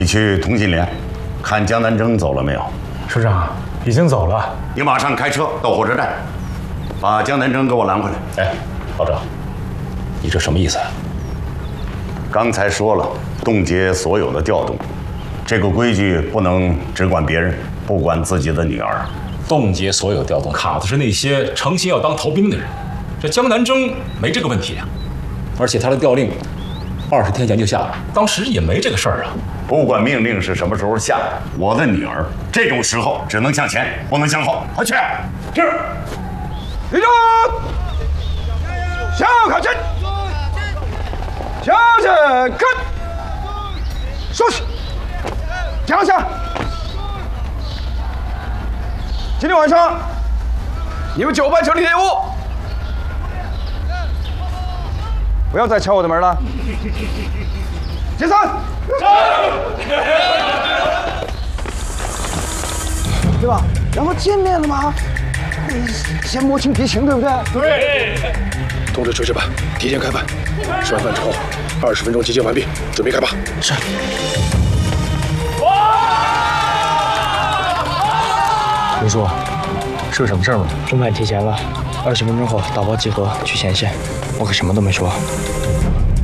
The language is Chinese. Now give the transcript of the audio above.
你去同心连，看江南征走了没有？ 师长已经走了。 你马上开车到火车站，把江南征给我拦回来。 哎，老赵，你这什么意思啊？ 刚才说了，冻结所有的调动，这个规矩不能只管别人，不管自己的女儿。 冻结所有调动，卡的是那些诚心要当逃兵的人。这江南征没这个问题啊，而且他的调令20天前就下了，当时也没这个事儿啊。 不管命令是什么时候下的，我的女儿这种时候只能向前，不能向后。快去！ 是。立正，向后靠前，向前看，收起，降下。今天晚上你们9班整理队伍，不要再敲我的门了。解散。对吧？然后见面了吗？先摸清敌情，对不对？ 对。通知炊事班提前开饭，吃完饭之后20分钟集结完毕，准备开拔。是。 林叔，是有什么事吗？ 中饭提前了，20分钟后打包集合去前线。我可什么都没说。